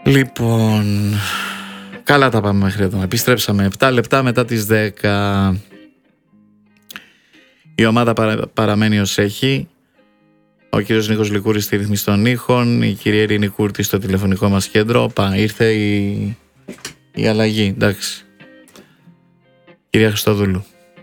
Λοιπόν, καλά τα πάμε μέχρι εδώ. Επιστρέψαμε 7 λεπτά μετά τις 10. Η ομάδα παραμένει ως έχει. Ο κύριος Νίκος Λικούρης στη ρυθμίση των ήχων, η κυρία Ειρήνη Κούρτη στο τηλεφωνικό μας κέντρο. Οπα, ήρθε η αλλαγή, εντάξει. Κυρία Χριστοδούλου.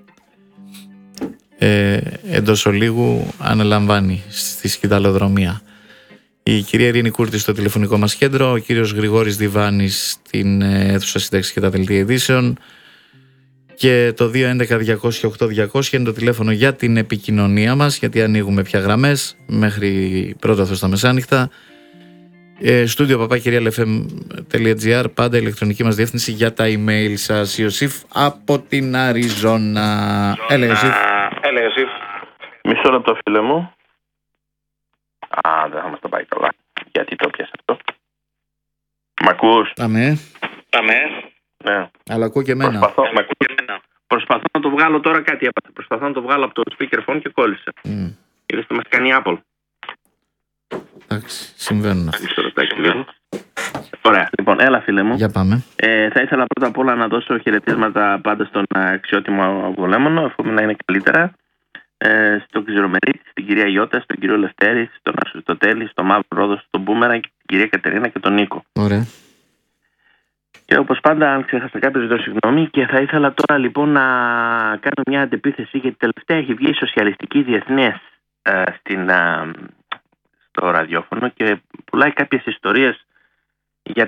Εντός ολίγου αναλαμβάνει στη σκηταλοδρομία. Η κυρία Ειρήνη Κούρτη στο τηλεφωνικό μας κέντρο, ο κύριος Γρηγόρης Διβάνης στην αίθουσα σύνταξη και τα δελτία ειδήσεων και το 211-200-8200 είναι το τηλέφωνο για την επικοινωνία μας, γιατί ανοίγουμε πια γραμμές μέχρι πρώτα στα μεσάνυχτα. Στούντιο papakirialfm.gr, πάντα ηλεκτρονική μας διεύθυνση για τα email σας. Ιωσήφ από την Αριζόνα. Έλα Ιωσήφ. Μισό λεπτό φίλε μου. Δεν θα μας το πάει καλά. Γιατί το πιάσε αυτό. Μ' ακούς? Αμέ. Ναι. Αλλά ακούω και εμένα. Προσπαθώ να το βγάλω τώρα κάτι. Προσπαθώ να το βγάλω από το speakerphone και κόλλησε. Είδες τι μας κάνει η Apple. Εντάξει, συμβαίνουν αυτά. Ωραία, λοιπόν, έλα φίλε μου. Για πάμε. Θα ήθελα πρώτα απ' όλα να δώσω χαιρετίσματα πάντα στον αξιότιμο Βολέμονο, εύχομαι να είναι καλύτερα. Στον Ξηρομερίτη, στην κυρία Ιώτα, στον κύριο Λευτέρη, στον Αριστοτέλη, στον Μαύρο Ρόδο, στον Μπούμερα, την κυρία Κατερίνα και τον Νίκο. Ωραία. Και όπως πάντα, αν ξέχασα κάποιο, ζητώ συγγνώμη. Και θα ήθελα τώρα λοιπόν να κάνω μια αντεπίθεση, γιατί τελευταία έχει βγει η Σοσιαλιστική Διεθνές στο ραδιόφωνο και πουλάει κάποιες ιστορίες για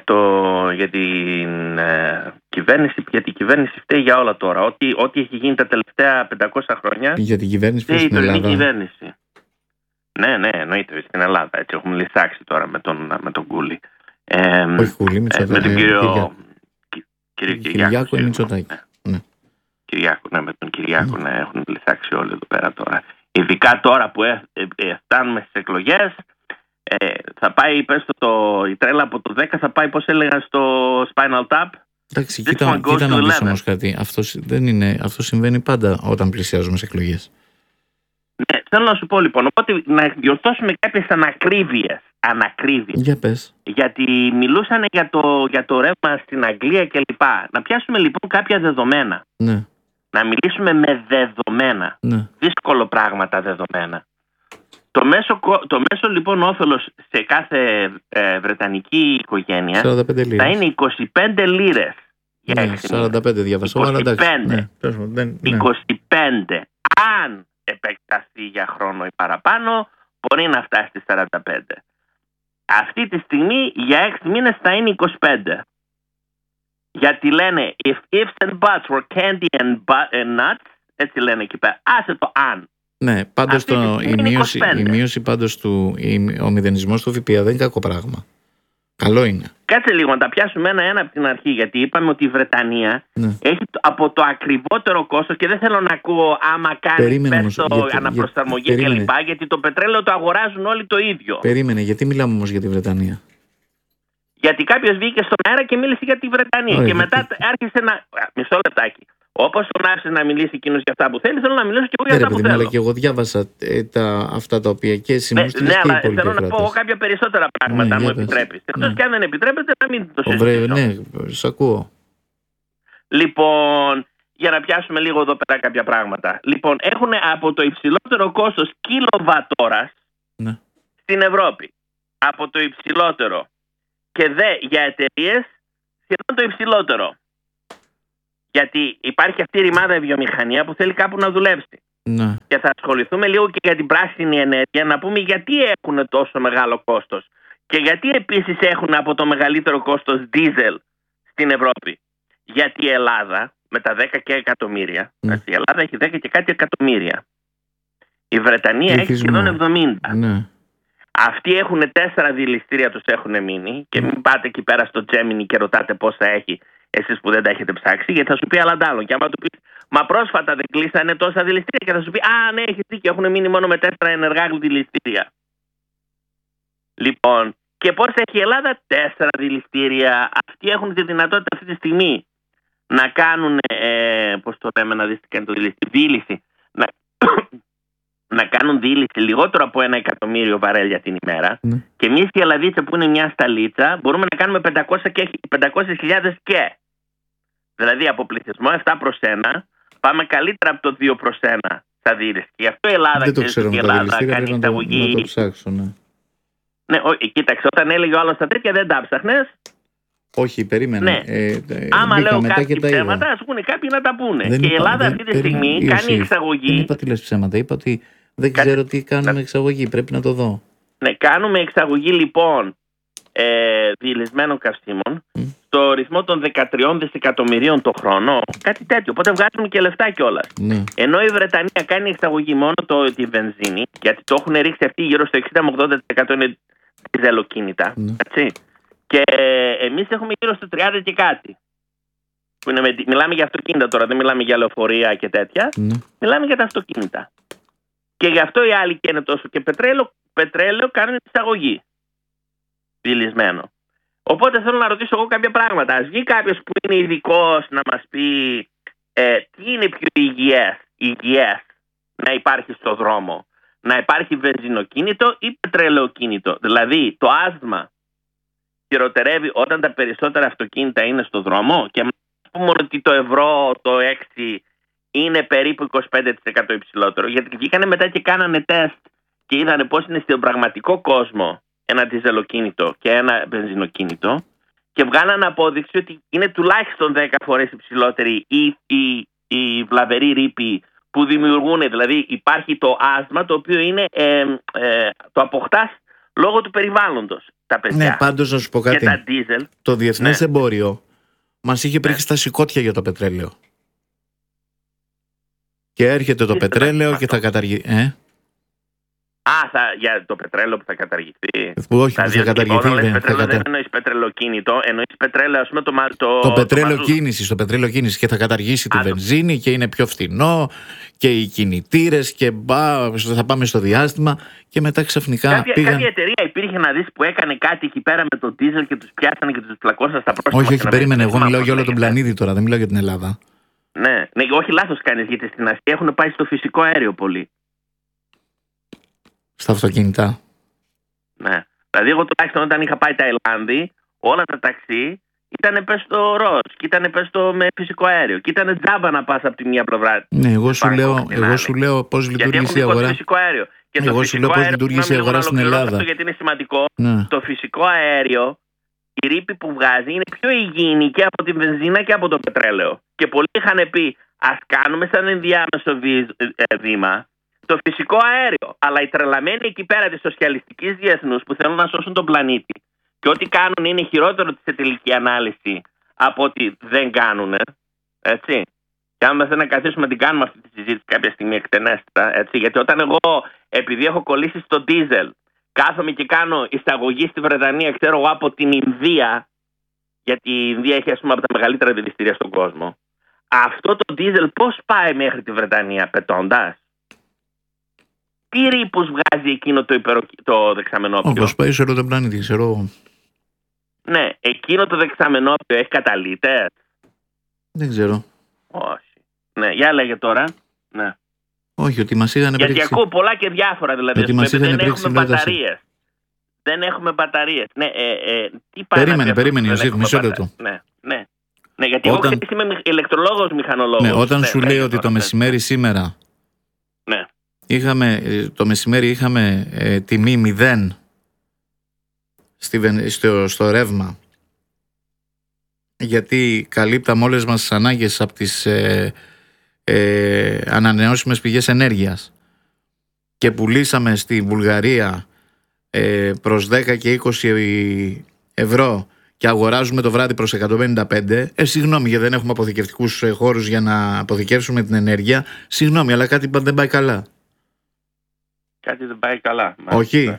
την κυβέρνηση, γιατί η κυβέρνηση φταίει για όλα τώρα. Ό,τι έχει γίνει τα τελευταία 500 χρόνια. Για την κυβέρνηση φταίει στην Ελλάδα. Κυβέρνηση. Ναι, εννοείται στην Ελλάδα. Έτσι έχουμε λυσάξει τώρα με τον Κούλι. Όχι Κούλι, Μητσοτάκη. Με τον κύριο Κυριάκο ή Μητσοτάκη. Ναι. Κυριάκο, ναι, με τον Κυριάκο να έχουν λυσάξει όλοι εδώ πέρα τώρα. Ειδικά τώρα που φτάνουμε στις εκλογές. Θα πάει, η τρέλα από το 10 θα πάει, πώς έλεγα, στο Spinal Tap. Εντάξει, κοίτα να δεις όμως κάτι. Αυτό συμβαίνει πάντα όταν πλησιάζουμε σε εκλογές. Ναι, θέλω να σου πω λοιπόν, οπότε να διορθώσουμε κάποιες ανακρίβειες. Για πες. Γιατί μιλούσαν για το ρεύμα στην Αγγλία κλπ. Να πιάσουμε λοιπόν κάποια δεδομένα. Ναι. Να μιλήσουμε με δεδομένα. Ναι. Δύσκολο πράγμα τα δεδομένα. Το μέσο λοιπόν όφελος σε κάθε βρετανική οικογένεια θα είναι 25 λίρες. Ναι, 45 διαβασώ. 25. 25. Αν επεκταθεί για χρόνο ή παραπάνω, μπορεί να φτάσει στις 45. Αυτή τη στιγμή για 6 μήνες θα είναι 25. Γιατί λένε if ifs and buts were candy and nuts, έτσι λένε εκεί πέρα. Άσε το αν. Ναι, πάντως η μείωση πάντως ο μηδενισμός του ΦΠΑ δεν είναι κακό πράγμα. Καλό είναι. Κάτσε λίγο να τα πιάσουμε ένα-ένα από την αρχή, γιατί είπαμε ότι η Βρετανία έχει από το ακριβότερο κόστος και δεν θέλω να ακούω άμα κάνει αναπροσαρμογή κλπ. Γιατί το πετρέλαιο το αγοράζουν όλοι το ίδιο. Περίμενε, γιατί μιλάμε όμως για τη Βρετανία? Γιατί κάποιος βγήκε στον αέρα και μίλησε για τη Βρετανία. Και μετά άρχισε να. Μισό λεπτάκι. Όπως τον άφησε να μιλήσει εκείνος για αυτά που θέλει, θέλω να μιλήσω και εγώ για αυτά που θέλω. Αλλά και εγώ διάβασα αυτά τα οποία και εσύ μου στείλες. Ναι, αλλά θέλω να πω κάποια περισσότερα πράγματα, αν μου επιτρέπεις. Εκτός και αν δεν επιτρέπετε, να μην το συζητήσω. Ναι, σ' ακούω. Λοιπόν, για να πιάσουμε λίγο εδώ πέρα κάποια πράγματα. Λοιπόν, έχουν από το υψηλότερο κόστος κιλοβατόρας στην Ευρώπη. Από το υψηλότερο. Και για εταιρείες σχεδόν το υψηλότερο. Γιατί υπάρχει αυτή η ρημάδα βιομηχανία που θέλει κάπου να δουλέψει. Ναι. Και θα ασχοληθούμε λίγο και για την πράσινη ενέργεια, να πούμε γιατί έχουν τόσο μεγάλο κόστος. Και γιατί επίσης έχουν από το μεγαλύτερο κόστος δίζελ στην Ευρώπη. Γιατί η Ελλάδα με τα 10 και εκατομμύρια, η Ελλάδα έχει 10 και κάτι εκατομμύρια. Η Βρετανία έχει σχεδόν 70. Ναι. Αυτοί έχουν 4 δηληστήρια, τους έχουν μείνει. Και μην πάτε εκεί πέρα στο Gemini και ρωτάτε πόσα έχει εσείς που δεν τα έχετε ψάξει, γιατί θα σου πει άλλα άλλο. Και άμα του πεις, μα πρόσφατα δεν κλείσανε τόσα δηληστήρια, και θα σου πει, α, ναι, έχεις δίκιο, έχουν μείνει μόνο με 4 ενεργά δηληστήρια. Λοιπόν, και πώς έχει η Ελλάδα? 4 δηληστήρια. Αυτοί έχουν τη δυνατότητα αυτή τη στιγμή να κάνουν, πώς το λέμε, να δεις τι κάνει το δηληστήριο, δίληση. να κάνουν διήλυση λιγότερο από 1 εκατομμύριο βαρέλια την ημέρα. Και εμείς η Ελλαδίτσα, που είναι μια σταλίτσα, μπορούμε να κάνουμε 500.000 και. Δηλαδή από πληθυσμό 7/1 πάμε καλύτερα από το 2/1 στα διήλυση. Γι' αυτό η Ελλάδα, δεν το ξέρω, η Ελλάδα κάνει εισαγωγή. Να το ψάξω, ναι. Ναι, κοίταξε, όταν έλεγε ο άλλος τα τέτοια δεν τα ψάχνες. Όχι, περίμενε. Ναι. Άμα λέω κάποιοι ψέματα, ας πούνε κάποιοι να τα πούνε. Και η Ελλάδα αυτή τη στιγμή κάνει εξαγωγή. Δεν είπα ότι λες ψέματα. Είπα ότι δεν ξέρω τι κάνουμε εξαγωγή. Πρέπει να το δω. Ναι, κάνουμε εξαγωγή λοιπόν διηλυσμένων καυσίμων στο ρυθμό των 13 δισεκατομμυρίων το χρόνο. Κάτι τέτοιο. Οπότε βγάζουμε και λεφτά κιόλας. Ναι. Ενώ η Βρετανία κάνει εξαγωγή μόνο τη βενζίνη, γιατί το έχουν ρίξει αυτοί γύρω στο 60-80% είναι διζελοκίνητα. Ναι. Έτσι. Και εμείς έχουμε γύρω στο 30 και κάτι. Που είναι μιλάμε για αυτοκίνητα τώρα, δεν μιλάμε για λεωφορεία και τέτοια. Μιλάμε για τα αυτοκίνητα. Και γι' αυτό οι άλλοι καίνε τόσο και πετρέλαιο κάνουν εισαγωγή. Διηλυσμένο. Οπότε θέλω να ρωτήσω εγώ κάποια πράγματα. Ας βγει κάποιος που είναι ειδικός να μας πει τι είναι πιο υγιές να υπάρχει στο δρόμο. Να υπάρχει βενζινοκίνητο ή πετρελαιοκίνητο. Δηλαδή το άσθμα χειροτερεύει όταν τα περισσότερα αυτοκίνητα είναι στο δρόμο και πούμε ότι το ευρώ το 6 είναι περίπου 25% υψηλότερο. Γιατί βγήκανε μετά και κάνανε τεστ και είδανε πώς είναι στον πραγματικό κόσμο ένα διζελοκίνητο και ένα βενζινοκίνητο και βγάλανε απόδειξη ότι είναι τουλάχιστον 10 φορές υψηλότεροι οι βλαβεροί ρήποι που δημιουργούν. Δηλαδή υπάρχει το άσθμα το οποίο είναι το αποκτάς λόγω του περιβάλλοντος. Τα παιδιά. Ναι, πάντως να σου πω κάτι. Τα diesel, το διεθνές εμπόριο μας είχε πρίξει τα σηκώτια για το πετρέλαιο. Και έρχεται το πετρέλαιο και θα καταργηθεί. Για το πετρέλαιο που θα καταργηθεί. Όχι, θα καταργηθεί. Δεν εννοείς πετρελαιοκίνητο, εννοείς πετρέλαιο, ας πούμε, το πετρέλαιο κίνησης. Το πετρέλαιο κίνησης και θα καταργήσει τη βενζίνη και είναι πιο φθηνό και οι κινητήρες και θα πάμε στο διάστημα. Και μετά ξαφνικά κάποια εταιρεία υπήρχε να δεις που έκανε κάτι εκεί πέρα με το ντίζελ και τους πιάσανε και τους πλακώσαν στα πρόσωπα. Όχι, περίμενε. Εγώ μιλάω για όλο τον πλανήτη τώρα, δεν μιλάω για την Ελλάδα. Ναι, όχι, λάθος κάνεις, γιατί στην Ασία έχουν πάει στο φυσικό αέριο πολύ. Στα αυτοκίνητα. Ναι. Δηλαδή, εγώ τουλάχιστον όταν είχα πάει Ταϊλάνδη, όλα τα ταξί ήταν πες στο ροζ και ήταν πες στο με φυσικό αέριο. Και ήταν τζάμπα να πας από τη μία πλευρά. Ναι, εγώ σου λέω πώς λειτουργήσει η αγορά. Και εγώ σου λέω πώς λειτουργήσει η αγορά στην Ελλάδα. Αυτό γιατί είναι σημαντικό. Ναι. Το φυσικό αέριο, η ρήπη που βγάζει είναι πιο υγιεινή και από τη βενζίνα και από το πετρέλαιο. Και πολλοί είχαν πει, ας κάνουμε σαν ενδιάμεσο βήμα το φυσικό αέριο. Αλλά οι τρελαμένοι εκεί πέρα της σοσιαλιστικής διεθνούς που θέλουν να σώσουν τον πλανήτη και ό,τι κάνουν είναι χειρότερο σε τελική ανάλυση από ότι δεν κάνουν. Έτσι. Και αν δεν να καθίσουμε να την κάνουμε αυτή τη συζήτηση κάποια στιγμή εκτενέστερα. Έτσι. Γιατί όταν εγώ, επειδή έχω κολλήσει στο ντίζελ, κάθομαι και κάνω εισαγωγή στη Βρετανία, ξέρω εγώ από την Ινδία, γιατί η Ινδία έχει, ας πούμε, από τα μεγαλύτερα δηληστήρια στον κόσμο. Αυτό το ντίζελ πώς πάει μέχρι τη Βρετανία πετώντας? Τι ρήπους βγάζει εκείνο το δεξαμενόπιο? Όπως πάει σε όλο τον πλανήτη, ξέρω. Ναι, εκείνο το δεξαμενόπιο έχει καταλύτες? Δεν ξέρω. Όχι. Ναι, για λέγε τώρα. Ναι. Όχι, ότι μας είχαν πρίξει. Γιατί ακούω πολλά και διάφορα, δηλαδή. Ότι μας είχαν δεν έχουμε μπαταρίες. Δεν έχουμε μπαταρίες. Ναι, τι περίμενε, Ιωσήφ, μισό λεπτό. Ναι, γιατί εγώ είμαι ηλεκτρολόγος, μηχανολόγος. Ναι, όταν σου λέει ότι το μεσημέρι σήμερα. Ναι. Το μεσημέρι είχαμε τιμή 0 στο ρεύμα, γιατί καλύπταμε όλες μας τις ανάγκες από τις ανανεώσιμες πηγές ενέργειας και πουλήσαμε στη Βουλγαρία προς 10 και 20 ευρώ και αγοράζουμε το βράδυ προς 155. Συγγνώμη, γιατί δεν έχουμε αποθηκευτικούς χώρους για να αποθηκεύσουμε την ενέργεια. Συγγνώμη, αλλά κάτι δεν πάει καλά. Κάτι δεν πάει καλά. Όχι.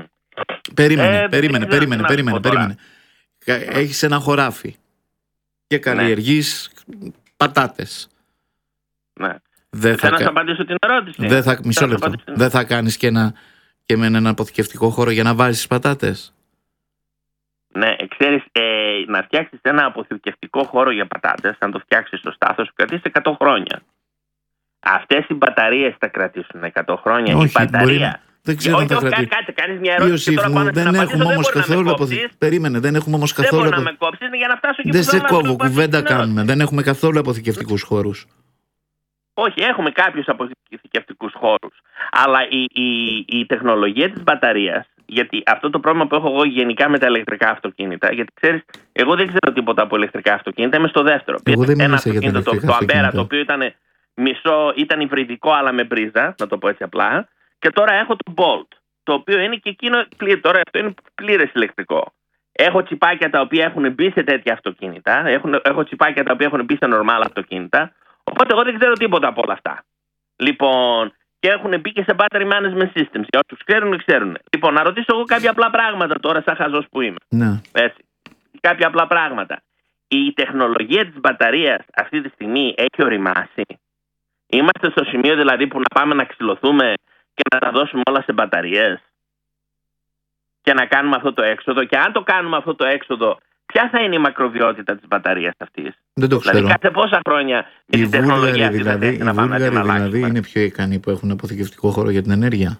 Περίμενε. Έχεις ένα χωράφι και καλλιεργείς πατάτες. Ναι. Θέλω να σου απαντήσω την ερώτηση. Μισό λεπτό. Δεν θα κάνεις και με έναν αποθηκευτικό χώρο για να βάζεις πατάτες? Ναι, ξέρεις, να φτιάξεις ένα αποθηκευτικό χώρο για πατάτες, αν το φτιάξεις σωστά, θα σου κρατήσει 100 χρόνια. Αυτές οι μπαταρίες θα κρατήσουν 100 χρόνια? Όχι, η μπαταρία. Δεν ξέρω αν θα κρατήσει. Κάτσε, κάνεις μια ερώτηση και τώρα πάνω δεν έχουμε όμως καθόλου Περίμενε, δεν έχουμε όμως καθόλου. Δεν μπορεί να με κόψεις για να φτάσω και δεν σε κόβω, κουβέντα κάνουμε. Δεν έχουμε καθόλου αποθηκευτικούς χώρους. Όχι, έχουμε κάποιους αποθηκευτικούς χώρους. Αλλά η τεχνολογία της μπαταρίας, γιατί αυτό το πρόβλημα που έχω εγώ γενικά με τα ηλεκτρικά αυτοκίνητα, γιατί ξέρεις, εγώ δεν ξέρω τίποτα από ηλεκτρικά αυτοκίνητα, είμαι στο δεύτερο. Εγώ δεν ένα αυτοκίνητο, το Αμπέρα, το οποίο ήταν υβριδικό αλλά με μπρίζα, να το πω έτσι απλά, και τώρα έχω το Bolt, το οποίο είναι και εκείνο, τώρα αυτό είναι πλήρες ηλεκτρικό. Έχω τσιπάκια τα οποία έχουν μπει σε τέτοια αυτοκίνητα, έχω τσιπάκια τα οποία έχουν μπει σε normal αυτοκίνητα, οπότε εγώ δεν ξέρω τίποτα από όλα αυτά. Λοιπόν, και έχουν μπει και σε battery management systems. Για όσους ξέρουν. Λοιπόν, να ρωτήσω εγώ κάποια απλά πράγματα τώρα, σαν χαζός που είμαι. Ναι. Έτσι. Κάποια απλά πράγματα. Η τεχνολογία της μπαταρίας αυτή τη στιγμή έχει οριμάσει? Είμαστε στο σημείο δηλαδή που να πάμε να ξυλωθούμε και να τα δώσουμε όλα σε μπαταρίες και να κάνουμε αυτό το έξοδο? Και αν το κάνουμε αυτό το έξοδο, ποια θα είναι η μακροβιότητα της μπαταρίας αυτής? Δεν το ξέρω. Δηλαδή κάθε πόσα χρόνια με την τεχνολογία αυτή θα θέσει να πάμε να την αλλάξουμε? Δηλαδή είναι πιο ικανοί που έχουν αποθηκευτικό χώρο για την ενέργεια?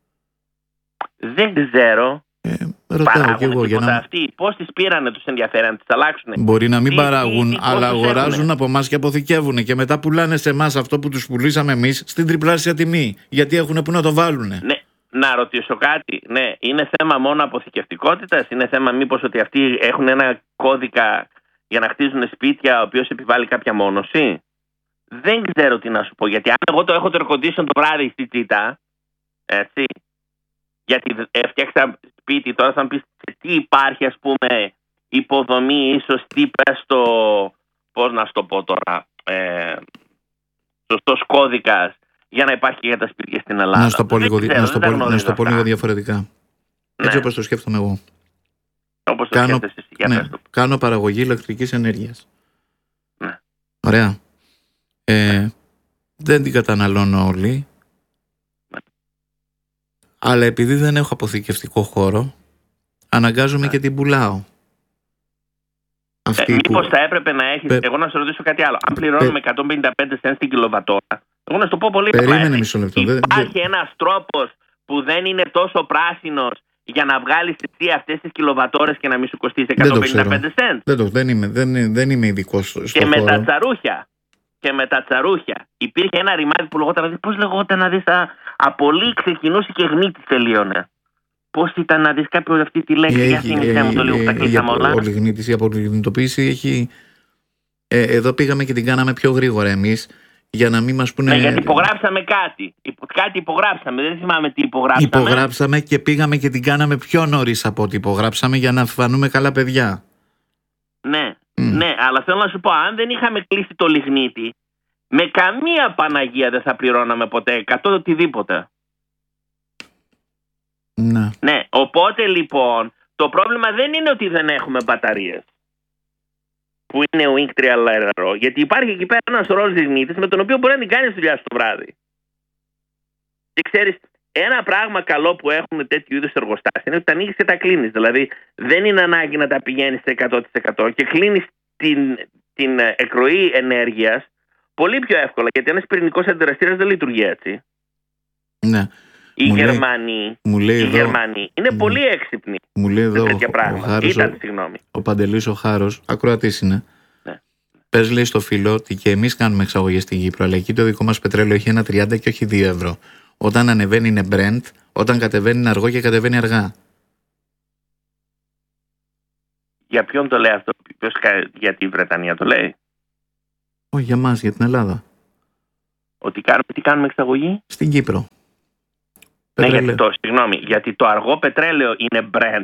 Δεν ξέρω. Ρωτάω και εγώ για να... Αυτοί πώς τις πήρανε, τους ενδιαφέρει να τις αλλάξουν? Μπορεί να μην παράγουν, αλλά αγοράζουν από εμάς και αποθηκεύουν και μετά πουλάνε σε εμάς αυτό που τους πουλήσαμε εμείς στην τριπλάσια τιμή. Γιατί έχουν που να το βάλουνε. Ναι. Να ρωτήσω κάτι. Ναι, είναι θέμα μόνο αποθηκευτικότητας? Είναι θέμα μήπως ότι αυτοί έχουν ένα κώδικα για να χτίζουν σπίτια ο οποίος επιβάλλει κάποια μόνωση? Δεν ξέρω τι να σου πω. Γιατί αν εγώ το έχω το air condition το βράδυ στη τσίτα, έτσι, γιατί έφτιαξα σπίτι, τώρα θα μου πεις τι υπάρχει, ας πούμε, υποδομή ή σωστή, πες το, πώς να σου το πω τώρα, σωστός κώδικας για να υπάρχει και για τα σπίτια στην Ελλάδα. Να σου το πω λίγο διαφορετικά. Ναι. Έτσι όπως το σκέφτομαι εγώ. Όπως το σκέφτεσαι εσύ, ναι, κάνω παραγωγή ηλεκτρικής ενέργειας. Ναι. Ωραία. Δεν την καταναλώνω όλη. Ναι. Αλλά επειδή δεν έχω αποθηκευτικό χώρο, αναγκάζομαι και την πουλάω. Μήπως θα έπρεπε να έχεις... Εγώ να σε ρωτήσω κάτι άλλο. Αν πληρώνουμε 155 cents την κιλοβατόρα, εγώ να σου το πω πολύ απλά. Περίμενε μισό λεπτό. Υπάρχει ένας τρόπος που δεν είναι τόσο πράσινος για να βγάλεις εσύ αυτές τις κιλοβατόρες και να μην σου κοστίσει 155 cents? Δεν είμαι ειδικός στο και χώρο. Και με τα τσαρούχια υπήρχε ένα ρημάδι που λεγόταν, πώς λεγόταν να δεις, από λί ξεκινούσε και γνήτης τελείωνε. Πώς ήταν να δεις κάποιο αυτή τη λέξη? Για θύμισέ μου το λίγο που τα κλείσαμε όλα. Ο λιγνήτης, η απολιγνητοποίηση έχει... εδώ πήγαμε και την κάναμε πιο γρήγορα εμείς, για να μην μας πούνε... Ναι, γιατί υπογράψαμε κάτι. Κάτι υπογράψαμε, δεν θυμάμαι τι υπογράψαμε. Υπογράψαμε και πήγαμε και την κάναμε πιο νωρίς από ό,τι υπογράψαμε για να φανούμε καλά παιδιά. Ναι, ναι, αλλά θέλω να σου πω, αν δεν είχαμε κλείσει το λιγνίτη, με καμία Παναγία δεν θα πληρώναμε ποτέ 100 οτιδήποτε. Ναι. Ναι, οπότε λοιπόν το πρόβλημα δεν είναι ότι δεν έχουμε μπαταρίες, που είναι ο Ink Trial, γιατί υπάρχει εκεί πέρα ένας ρόλος λιγνίτης με τον οποίο μπορεί να την κάνεις δουλειά στο βράδυ. Και ξέρεις, ένα πράγμα καλό που έχουν τέτοιου είδους εργοστάσια είναι ότι τα ανοίγεις και τα κλείνεις. Δηλαδή δεν είναι ανάγκη να τα πηγαίνεις σε 100% και κλείνεις την εκροή ενέργειας πολύ πιο εύκολα, γιατί ένας πυρηνικός αντιδραστήρας δεν λειτουργεί έτσι. Ναι. Οι Γερμανοί είναι πολύ έξυπνοι. Μου λέει εδώ ο Παντελής ο Χάρος, ακροατής είναι. Ναι. Πες, λέει, στο φίλο ότι και εμείς κάνουμε εξαγωγές στην Κύπρο, αλλά εκεί το δικό μας πετρέλαιο έχει 1,30 και όχι 2 ευρώ. Όταν ανεβαίνει είναι Brent, όταν κατεβαίνει είναι αργό και κατεβαίνει αργά. Για ποιον το λέει αυτό? Για τη Βρετανία το λέει? Όχι, για μας, για την Ελλάδα. Ότι τι κάνουμε εξαγωγή? Στην Κύπρο. Ναι, γιατί το αργό πετρέλαιο είναι Brent.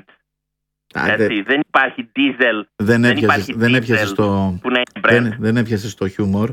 Δεν υπάρχει diesel. Δεν έπιασες το χιούμορ.